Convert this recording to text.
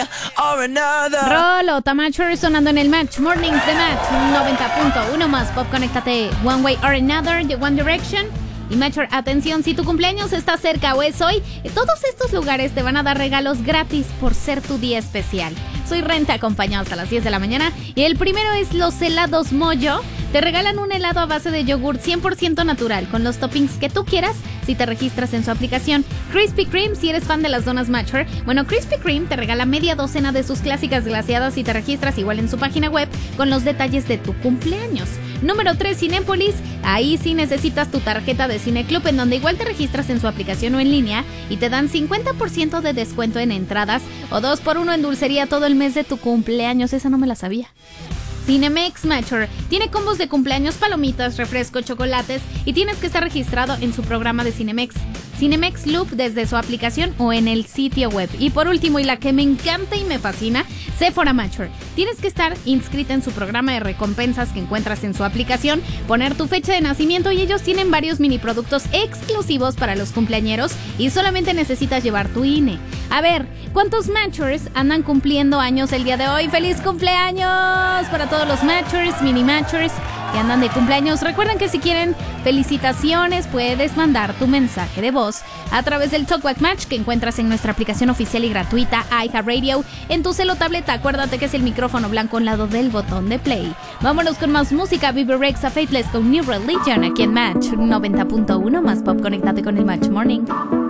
or another. Rolo, Tamacher sonando en el Match Morning de Match 90.1 más Pop. Conéctate. One Way or Another de One Direction. Y Matcher, atención, si tu cumpleaños está cerca o es hoy, todos estos lugares te van a dar regalos gratis por ser tu día especial. Soy Ren, te acompaño hasta las 10 de la mañana. Y el primero es los helados Moyo. Te regalan un helado a base de yogur 100% natural, con los toppings que tú quieras si te registras en su aplicación. Krispy Kreme, si eres fan de las donas Matcher. Bueno, Krispy Kreme te regala media docena de sus clásicas glaseadas si te registras igual en su página web con los detalles de tu cumpleaños. Número 3, Cinépolis. Ahí sí necesitas tu tarjeta de Cineclub, en donde igual te registras en su aplicación o en línea y te dan 50% de descuento en entradas o 2x1 en dulcería todo el mes de tu cumpleaños. Esa no me la sabía. Cinemex Matcher tiene combos de cumpleaños, palomitas, refresco, chocolates y tienes que estar registrado en su programa de Cinemex. Cinemex Loop desde su aplicación o en el sitio web. Y por último, y la que me encanta y me fascina, Sephora Matcher. Tienes que estar inscrita en su programa de recompensas que encuentras en su aplicación, poner tu fecha de nacimiento y ellos tienen varios mini productos exclusivos para los cumpleañeros y solamente necesitas llevar tu INE. A ver, ¿cuántos Matchers andan cumpliendo años el día de hoy? ¡Feliz cumpleaños para todos los Matchers, mini Matchers que andan de cumpleaños! Recuerden que si quieren felicitaciones puedes mandar tu mensaje de voz a través del TalkBack Match que encuentras en nuestra aplicación oficial y gratuita iHeartRadio. En tu celo tableta, acuérdate que es el micrófono blanco al lado del botón de play. Vámonos con más música. Bieber Rexa Faithless con New Religion aquí en Match 90.1 más Pop. Conéctate con el Match Morning.